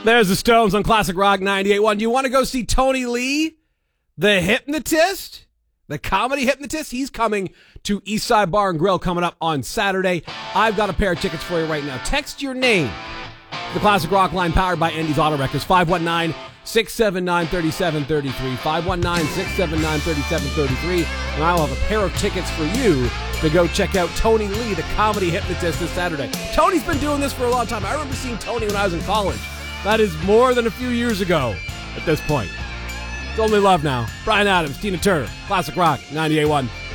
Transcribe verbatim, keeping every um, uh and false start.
There's the Stones on Classic Rock ninety-eight point one. Do you want to go see Tony Lee, the hypnotist, the comedy hypnotist? He's coming to Eastside Bar and Grill coming up on Saturday. I've got a pair of tickets for you right now. Text your name. The Classic Rock line powered by Andy's Auto Records. five one nine, six seven nine, three seven three three. five one nine, six seven nine, three seven three three. And I'll have a pair of tickets for you to go check out Tony Lee, the comedy hypnotist, this Saturday. Tony's been doing this for a long time. I remember seeing Tony when I was in college. That is more than a few years ago at this point. It's only love now. Brian Adams, Tina Turner, Classic Rock ninety-eight point one.